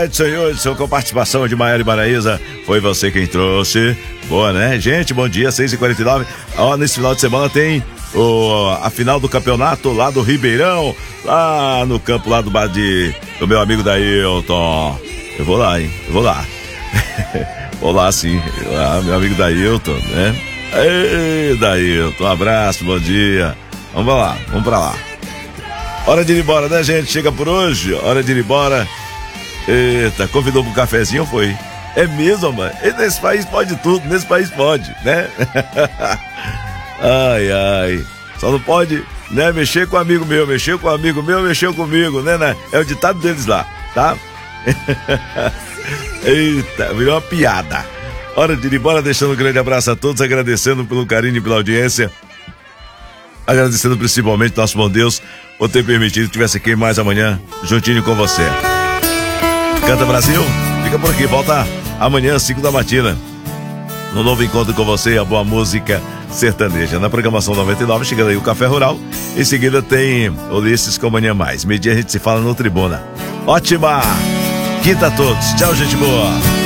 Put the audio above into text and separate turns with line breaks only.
Edson, com participação de Maiara e Maraísa. Foi você quem trouxe. Boa, né, gente? Bom dia, 6h49. Ó, nesse final de semana tem a final do campeonato lá do Ribeirão, lá no campo lá do bar do meu amigo Dailton. Eu vou lá, hein? Eu vou lá. Vou lá sim. Meu amigo Dailton, né? Ei, Dailton, um abraço, bom dia. Vamos lá, vamos pra lá. Hora de ir embora, né, gente? Chega por hoje, hora de ir embora. Eita, convidou pro cafezinho, foi? É mesmo, mano? E nesse país pode tudo, nesse país pode, né? Ai. Só não pode, né, mexer com um amigo meu, mexeu comigo, né? É o ditado deles lá, tá? Eita, virou uma piada. Hora de ir embora, deixando um grande abraço a todos, agradecendo pelo carinho e pela audiência. Agradecendo principalmente nosso bom Deus por ter permitido que estivesse aqui mais amanhã, juntinho com você. Canta Brasil, fica por aqui, volta amanhã, 5 da matina. No novo encontro com você, a boa música sertaneja. Na programação 99, chegando aí o Café Rural. Em seguida tem Ulisses com Amanhã Mais. Meio-dia a gente se fala no Tribuna. Ótima quinta a todos. Tchau, gente boa.